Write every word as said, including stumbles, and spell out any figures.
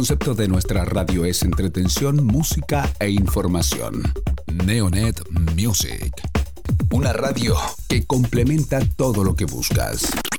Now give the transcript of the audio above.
concepto de nuestra radio es entretención, música e información. Neonet Music. Una radio que complementa todo lo que buscas.